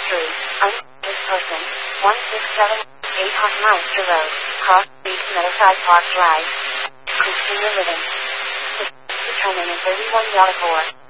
Street, unclaimed person, 167 Hot Meister Road, Cross Street, Meadowside Park Drive. Consumer Living. Determined in 31 Four.